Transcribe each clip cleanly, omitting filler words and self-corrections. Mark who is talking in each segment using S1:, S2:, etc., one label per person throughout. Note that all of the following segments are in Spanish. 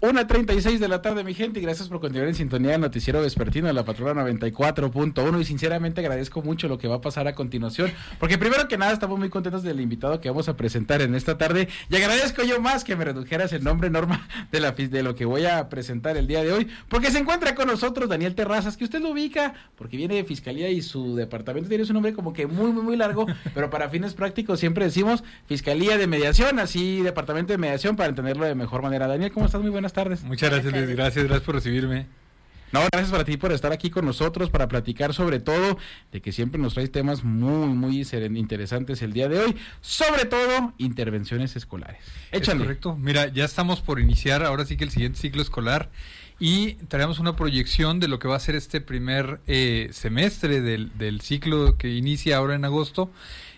S1: 1:36 de la tarde, mi gente, y gracias por continuar en sintonía del noticiero vespertino de la Patrulha 94.1, y sinceramente agradezco mucho lo que va a pasar a continuación, porque primero que nada estamos muy contentos del invitado que vamos a presentar en esta tarde, y agradezco yo más que me redujeras el nombre, Norma, de lo que voy a presentar el día de hoy, porque se encuentra con nosotros Daniel Terrazas, que usted lo ubica, porque viene de Fiscalía y su departamento tiene su nombre como que muy largo, pero para fines prácticos siempre decimos Fiscalía de Mediación, así Departamento de Mediación, para entenderlo de mejor manera. Daniel, ¿cómo estás? Muy buenas tardes.
S2: Muchas gracias, Luis. Gracias por recibirme.
S1: No, gracias para ti por estar aquí con nosotros, para platicar sobre todo, de que siempre nos traes temas muy interesantes el día de hoy, sobre todo intervenciones escolares. Échale.
S2: Es correcto. Mira, ya estamos por iniciar ahora sí que el siguiente ciclo escolar y traemos una proyección de lo que va a ser este primer semestre del ciclo que inicia ahora en agosto.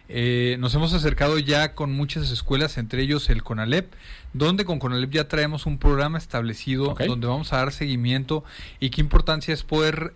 S2: Nos hemos acercado ya con muchas escuelas, entre ellos el CONALEP, donde con CONALEP ya traemos un programa establecido, donde vamos a dar seguimiento, y qué importancia es poder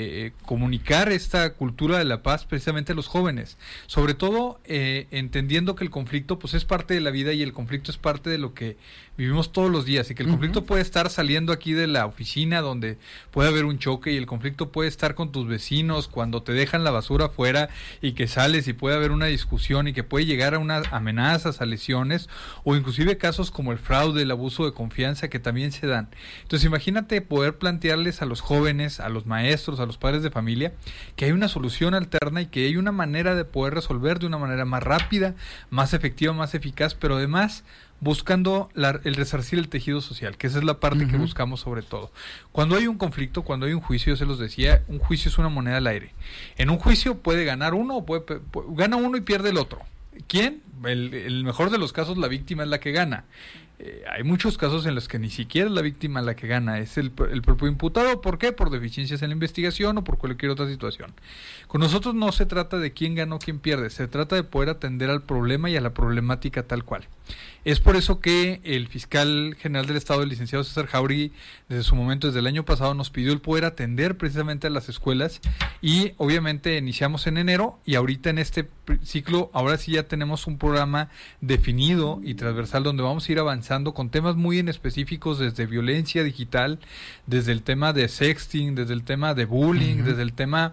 S2: comunicar esta cultura de la paz precisamente a los jóvenes, sobre todo entendiendo que el conflicto pues es parte de la vida y el conflicto es parte de lo que vivimos todos los días, y que el conflicto puede estar saliendo aquí de la oficina donde puede haber un choque, y el conflicto puede estar con tus vecinos cuando te dejan la basura afuera y que sales y puede haber una discusión y que puede llegar a unas amenazas, a lesiones, o inclusive casos como el fraude, el abuso de confianza que también se dan. Entonces imagínate poder plantearles a los jóvenes, a los maestros, a los padres de familia, que hay una solución alterna y que hay una manera de poder resolver de una manera más rápida, más efectiva, más eficaz, pero además buscando el resarcir el tejido social, que esa es la parte que buscamos sobre todo. Cuando hay un conflicto, cuando hay un juicio, yo se los decía, un juicio es una moneda al aire. En un juicio puede ganar uno o gana uno y pierde el otro. ¿Quién? El mejor de los casos, la víctima es la que gana. Hay muchos casos en los que ni siquiera es la víctima la que gana, es el propio imputado. ¿Por qué? Por deficiencias en la investigación o por cualquier otra situación. Con nosotros no se trata de quién gana o quién pierde, se trata de poder atender al problema y a la problemática tal cual. Es por eso que el fiscal general del Estado, el licenciado César Jauregui, desde su momento, desde el año pasado, nos pidió el poder atender precisamente a las escuelas, y obviamente iniciamos en enero, y ahorita en este ciclo, ahora sí ya tenemos un programa definido y transversal donde vamos a ir avanzando con temas muy en específicos, desde violencia digital, desde el tema de sexting, desde el tema de bullying, desde el tema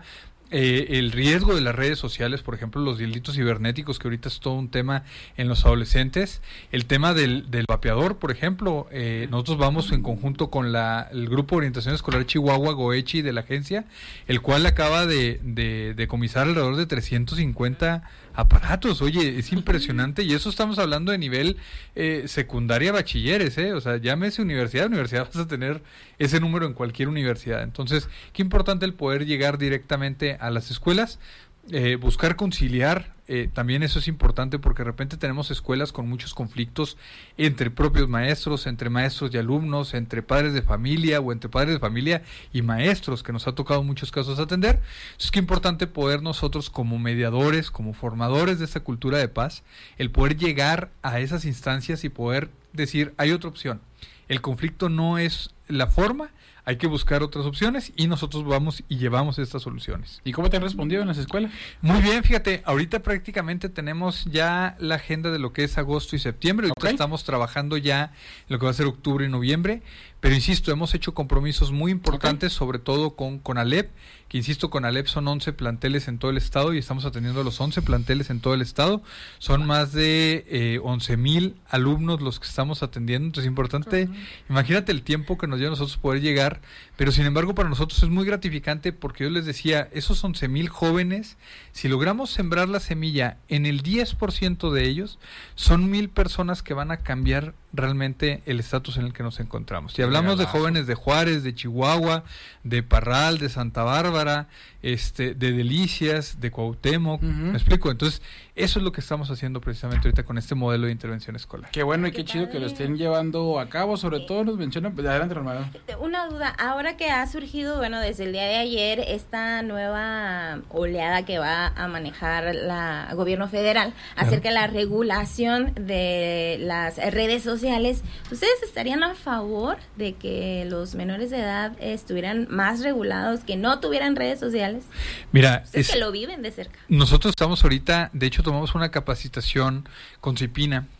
S2: el riesgo de las redes sociales, por ejemplo, los delitos cibernéticos, que ahorita es todo un tema en los adolescentes, el tema del vapeador, por ejemplo. Nosotros vamos en conjunto con el Grupo de Orientación Escolar Chihuahua, GOECHI, de la agencia, el cual acaba de decomisar alrededor de 350 aparatos. Oye, es impresionante, y eso estamos hablando de nivel secundaria, bachilleres, o sea, llámese universidad vas a tener ese número en cualquier universidad. Entonces, qué importante el poder llegar directamente a las escuelas, buscar conciliar. También eso es importante, porque de repente tenemos escuelas con muchos conflictos entre propios maestros, entre maestros y alumnos, entre padres de familia o entre padres de familia y maestros, que nos ha tocado muchos casos atender. Entonces, qué importante poder nosotros, como mediadores, como formadores de esta cultura de paz, el poder llegar a esas instancias y poder decir, hay otra opción. El conflicto no es la forma, hay que buscar otras opciones, y nosotros vamos y llevamos estas soluciones.
S1: ¿Y cómo te han respondido en las escuelas?
S2: Muy bien, fíjate, ahorita prácticamente tenemos ya la agenda de lo que es agosto y septiembre. Ahorita estamos trabajando ya en lo que va a ser octubre y noviembre, pero insisto, hemos hecho compromisos muy importantes, sobre todo con CONALEP, que insisto, CONALEP son 11 planteles en todo el estado, y estamos atendiendo a los 11 planteles en todo el estado. Son más de 11,000 alumnos los que estamos atendiendo. Entonces es importante, imagínate el tiempo que nos lleva a nosotros poder llegar, pero sin embargo para nosotros es muy gratificante, porque yo les decía, esos 11,000 jóvenes, si logramos sembrar la semilla en el 10% de ellos, son 1,000 personas que van a cambiar realmente el estatus en el que nos encontramos. Y hablamos de jóvenes de Juárez, de Chihuahua, de Parral, de Santa Bárbara, de Delicias, de Cuauhtémoc, ¿me explico? Entonces, eso es lo que estamos haciendo precisamente ahorita con este modelo de intervención escolar.
S1: Qué bueno y qué chido que lo estén llevando a cabo, sobre todo nos mencionan, adelante, hermano.
S3: Una duda, ahora que ha surgido, desde el día de ayer, esta nueva oleada que va a manejar el gobierno federal acerca de la regulación de las redes sociales, ¿ustedes estarían a favor de que los menores de edad estuvieran más regulados, que no tuvieran redes sociales?
S2: Mira,
S3: ustedes que lo viven de cerca.
S2: Nosotros estamos ahorita, de hecho tomamos una capacitación con CIPINA.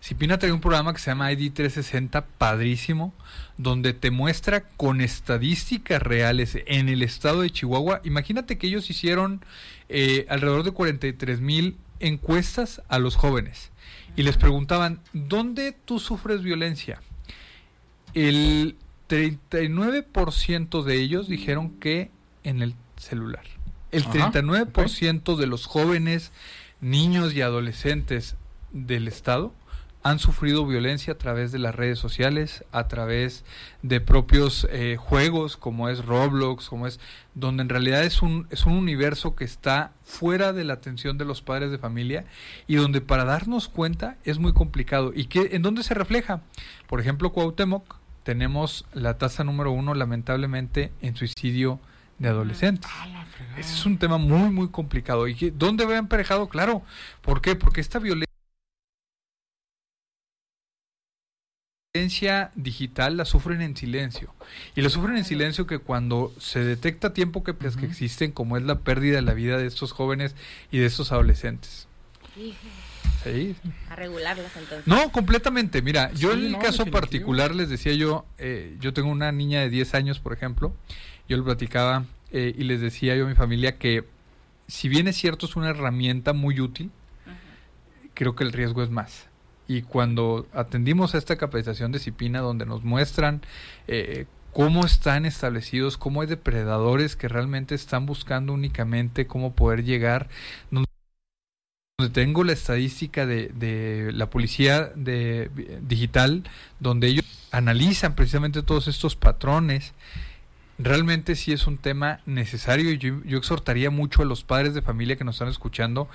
S2: CIPINA trae un programa que se llama ID 360, padrísimo, donde te muestra con estadísticas reales en el estado de Chihuahua. Imagínate que ellos hicieron alrededor de 43,000 encuestas a los jóvenes y les preguntaban, ¿dónde tú sufres violencia? El 39% de ellos dijeron que en el celular. El 39% de los jóvenes, niños y adolescentes del estado han sufrido violencia a través de las redes sociales, a través de propios juegos como es Roblox, donde en realidad es un universo que está fuera de la atención de los padres de familia y donde para darnos cuenta es muy complicado. ¿Y en dónde se refleja? Por ejemplo, Cuauhtémoc, tenemos la tasa número 1 lamentablemente en suicidio de adolescentes. Ese es un tema muy muy complicado. ¿Y dónde va emparejado? Claro. ¿Por qué? Porque esta violencia digital la sufren en silencio, y la sufren en silencio que cuando se detecta a tiempo que existen, como es la pérdida de la vida de estos jóvenes y de estos adolescentes. Sí.
S3: A regularlas entonces.
S2: No, completamente. Mira, yo en el caso particular les decía yo tengo una niña de 10 años, por ejemplo, yo le platicaba y les decía yo a mi familia que si bien es cierto es una herramienta muy útil, creo que el riesgo es más. Y cuando atendimos a esta capacitación de CIPINA, donde nos muestran cómo están establecidos, cómo hay depredadores que realmente están buscando únicamente cómo poder llegar, donde tengo la estadística de la policía digital, donde ellos analizan precisamente todos estos patrones, realmente sí es un tema necesario, y yo exhortaría mucho a los padres de familia que nos están escuchando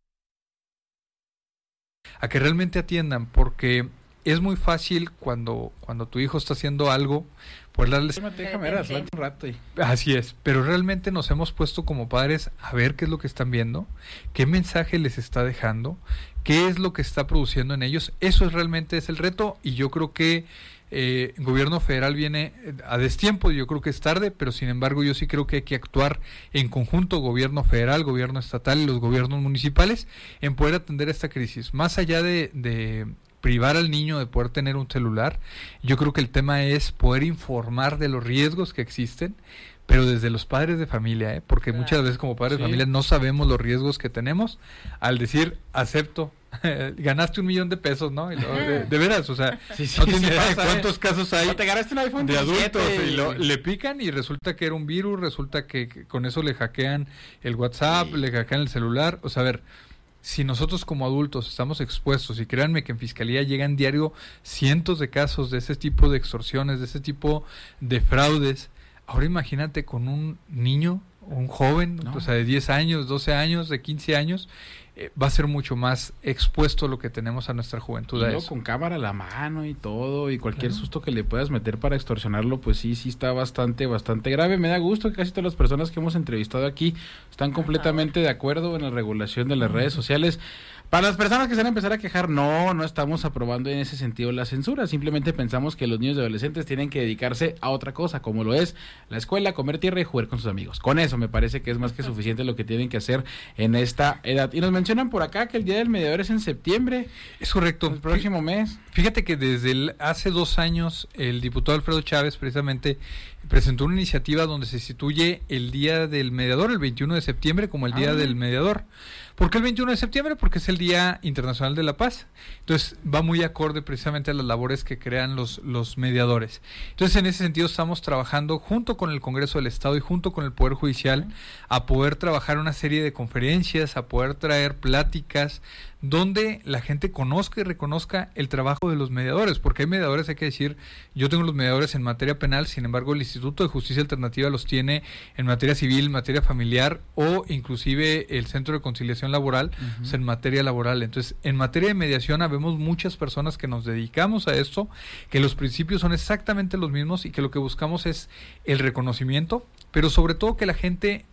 S2: a que realmente atiendan, porque es muy fácil cuando tu hijo está haciendo algo, pues darles...
S1: Déjame ver, un rato.
S2: Así es, pero realmente nos hemos puesto como padres a ver qué es lo que están viendo, qué mensaje les está dejando, qué es lo que está produciendo en ellos. Eso realmente es el reto, y yo creo que el gobierno federal viene a destiempo, yo creo que es tarde, pero sin embargo yo sí creo que hay que actuar en conjunto, gobierno federal, gobierno estatal y los gobiernos municipales, en poder atender esta crisis. Más allá de privar al niño de poder tener un celular, yo creo que el tema es poder informar de los riesgos que existen, pero desde los padres de familia, porque muchas veces como padres de familia no sabemos los riesgos que tenemos al decir, acepto, ganaste $1,000,000, ¿no? Y de veras, o sea, no tienes idea de cuántos casos hay
S1: te ganaste un iPhone
S2: de adultos y le pican y resulta que era un virus, resulta que con eso le hackean el WhatsApp, le hackean el celular. O sea, a ver, si nosotros como adultos estamos expuestos, y créanme que en Fiscalía llegan diario cientos de casos de ese tipo de extorsiones, de ese tipo de fraudes, ahora imagínate con un niño, un joven, o sea, de 10 años, 12 años, de 15 años, va a ser mucho más expuesto lo que tenemos a nuestra juventud.
S1: Y con cámara a la mano y todo, y cualquier susto que le puedas meter para extorsionarlo, pues sí está bastante grave. Me da gusto que casi todas las personas que hemos entrevistado aquí están completamente de acuerdo en la regulación de las redes sociales. Para las personas que se van a empezar a quejar, no estamos aprobando en ese sentido la censura, simplemente pensamos que los niños y adolescentes tienen que dedicarse a otra cosa, como lo es la escuela, comer tierra y jugar con sus amigos. Con eso me parece que es más que suficiente lo que tienen que hacer en esta edad. Y nos mencionan por acá que el Día del Mediador es en septiembre.
S2: Es correcto.
S1: El próximo mes.
S2: Fíjate que desde hace 2 años el diputado Alfredo Chávez precisamente presentó una iniciativa donde se instituye el Día del Mediador, el 21 de septiembre, como el Día del Mediador. ¿Por qué el 21 de septiembre? Porque es el Día Internacional de la Paz. Entonces va muy acorde precisamente a las labores que crean los mediadores. Entonces en ese sentido estamos trabajando junto con el Congreso del Estado y junto con el Poder Judicial a poder trabajar una serie de conferencias, a poder traer pláticas donde la gente conozca y reconozca el trabajo de los mediadores, porque hay mediadores, hay que decir, yo tengo los mediadores en materia penal, sin embargo el Instituto de Justicia Alternativa los tiene en materia civil, materia familiar o inclusive el Centro de Conciliación Laboral, o sea, en materia laboral. Entonces, en materia de mediación habemos muchas personas que nos dedicamos a esto, que los principios son exactamente los mismos y que lo que buscamos es el reconocimiento, pero sobre todo que la gente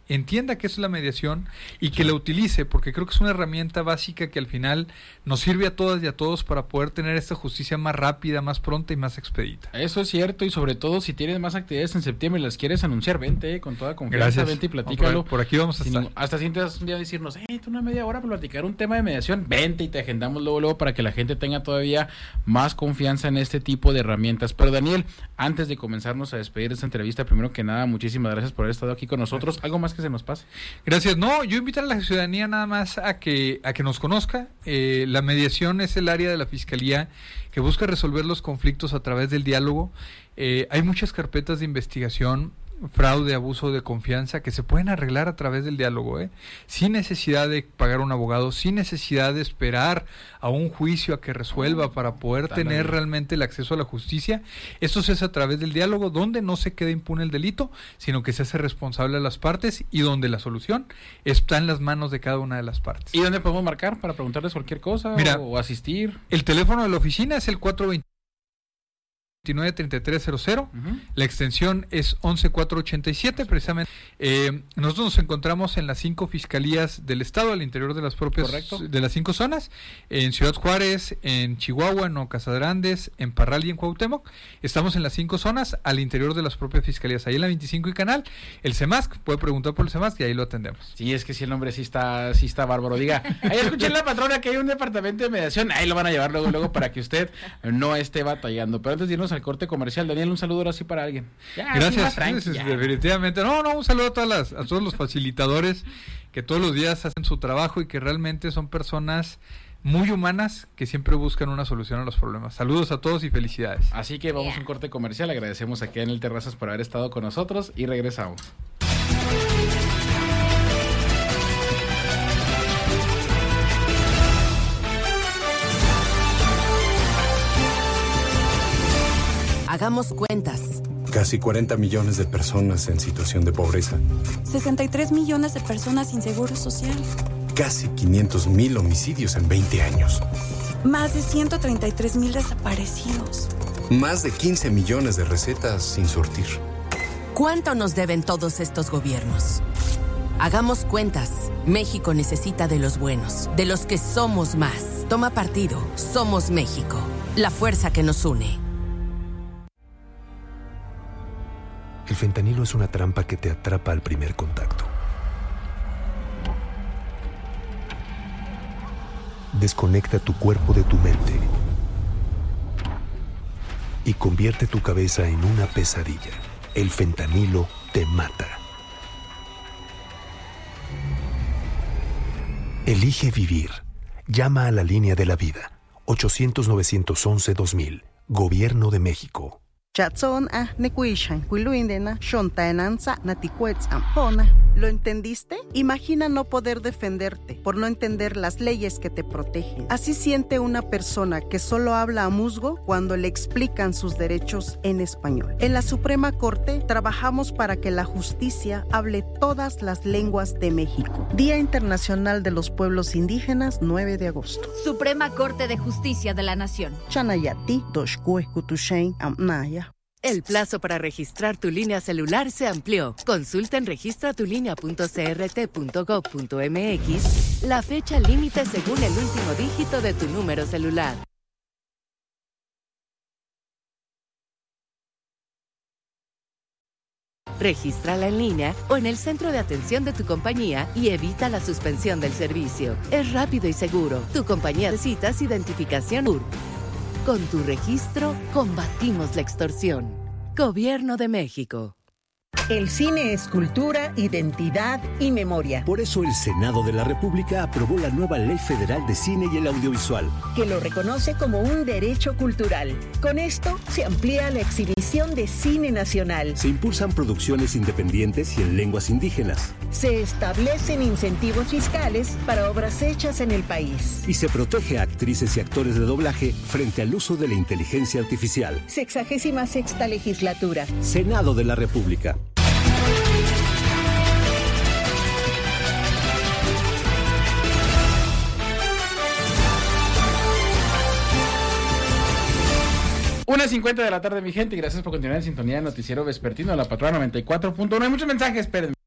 S2: entienda qué es la mediación y que la utilice, porque creo que es una herramienta básica que al final nos sirve a todas y a todos para poder tener esta justicia más rápida, más pronta y más expedita.
S1: Eso es cierto, y sobre todo si tienes más actividades en septiembre y las quieres anunciar, vente con toda confianza.
S2: Gracias.
S1: Vente y platícalo.
S2: Por aquí vamos a estar.
S1: Hasta si te das un día a decirnos, tú una media hora para platicar un tema de mediación, vente y te agendamos luego para que la gente tenga todavía más confianza en este tipo de herramientas. Pero Daniel, antes de comenzarnos a despedir de esta entrevista, primero que nada, muchísimas gracias por haber estado aquí con nosotros. ¿Algo más que se nos pase?
S2: Gracias. No, yo invitar a la ciudadanía nada más a que nos conozca. La mediación es el área de la Fiscalía que busca resolver los conflictos a través del diálogo. Hay muchas carpetas de investigación, fraude, abuso de confianza que se pueden arreglar a través del diálogo, sin necesidad de pagar un abogado, sin necesidad de esperar a un juicio a que resuelva para poder tener realmente el acceso a la justicia. Esto se hace a través del diálogo, donde no se queda impune el delito, sino que se hace responsable a las partes y donde la solución está en las manos de cada una de las partes.
S1: ¿Y dónde podemos marcar para preguntarles cualquier cosa?
S2: Mira,
S1: o asistir?
S2: El teléfono de la oficina es el 429-3300, la extensión es 11487, precisamente. Nosotros nos encontramos en las 5 fiscalías del estado, al interior de las propias, de las 5 zonas, en Ciudad Juárez, en Chihuahua, en Casagrandes, en Parral y en Cuauhtémoc. Estamos en las 5 zonas, al interior de las propias fiscalías, ahí en la 25 y Canal, el CEMASC, puede preguntar por el CEMASC y ahí lo atendemos.
S1: Sí, es que si el nombre sí está bárbaro. Diga, ahí escuché en la patrona que hay un departamento de mediación, ahí lo van a llevar luego para que usted no esté batallando. Pero antes de irnos al corte comercial, Daniel, un saludo ahora sí para alguien.
S2: Gracias, definitivamente. No, un saludo a todos los facilitadores que todos los días hacen su trabajo y que realmente son personas muy humanas que siempre buscan una solución a los problemas. Saludos a todos y felicidades.
S1: Así que vamos a un corte comercial, agradecemos aquí a Daniel Terrazas por haber estado con nosotros y regresamos.
S4: Hagamos cuentas.
S5: Casi 40 millones de personas en situación de pobreza.
S6: 63 millones de personas sin seguro social.
S5: Casi 500,000 homicidios en 20 años.
S6: Más de 133,000 desaparecidos.
S5: Más de 15 millones de recetas sin surtir.
S4: ¿Cuánto nos deben todos estos gobiernos? Hagamos cuentas. México necesita de los buenos, de los que somos más. Toma partido. Somos México. La fuerza que nos une.
S7: El fentanilo es una trampa que te atrapa al primer contacto. Desconecta tu cuerpo de tu mente y convierte tu cabeza en una pesadilla. El fentanilo te mata. Elige vivir. Llama a la línea de la vida. 800-911-2000. Gobierno de México.
S8: ¿Lo entendiste? Imagina no poder defenderte por no entender las leyes que te protegen. Así siente una persona que solo habla a musgo cuando le explican sus derechos en español. En la Suprema Corte trabajamos para que la justicia hable todas las lenguas de México. Día Internacional de los Pueblos Indígenas, 9 de agosto.
S9: Suprema Corte de Justicia de la Nación.
S8: Chanayati, Doshkue, Kutushain, Amnaya.
S4: El plazo para registrar tu línea celular se amplió. Consulta en registratulinea.crt.gov.mx la fecha límite según el último dígito de tu número celular. Regístrala en línea o en el centro de atención de tu compañía y evita la suspensión del servicio. Es rápido y seguro. Tu compañía necesita identificación URP. Con tu registro, combatimos la extorsión. Gobierno de México.
S10: El cine es cultura, identidad y memoria.
S11: Por eso el Senado de la República aprobó la nueva Ley Federal de Cine y el Audiovisual,
S10: que lo reconoce como un derecho cultural. Con esto se amplía la exhibición de cine nacional.
S11: Se impulsan producciones independientes y en lenguas indígenas.
S10: Se establecen incentivos fiscales para obras hechas en el país.
S11: Y se protege a actrices y actores de doblaje frente al uso de la inteligencia artificial.
S10: 66ª Legislatura.
S11: Senado de la República.
S1: Una 50 de la tarde, mi gente, y gracias por continuar en sintonía del noticiero vespertino de la Patrona 94.1. Hay muchos mensajes, espérenme.